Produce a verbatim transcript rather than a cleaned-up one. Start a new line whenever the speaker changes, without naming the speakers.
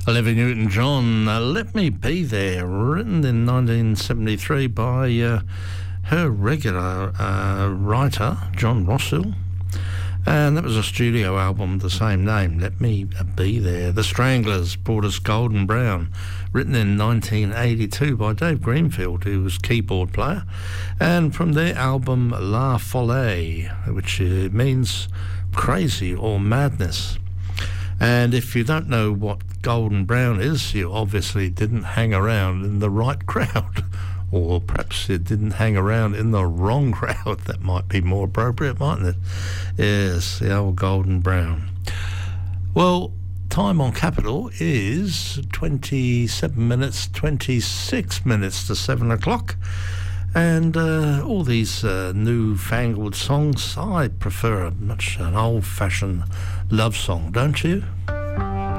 Olivia Newton-John, uh, Let Me Be There, written in nineteen seventy-three by uh, her regular uh, writer, John Rosshill. And that was a studio album of the same name, Let Me Be There. The Stranglers brought us Golden Brown, written in nineteen eighty-two by Dave Greenfield, who was keyboard player. And from their album La Folie, which uh, means crazy or madness. And if you don't know what Golden Brown is, you obviously didn't hang around in the right crowd. Or perhaps you didn't hang around in the wrong crowd. That might be more appropriate, mightn't it? Yes, the old Golden Brown. Well, time on Capital is twenty-seven minutes, twenty-six minutes to seven o'clock. And uh, all these uh, new-fangled songs, I prefer a much an old-fashioned love song, don't you?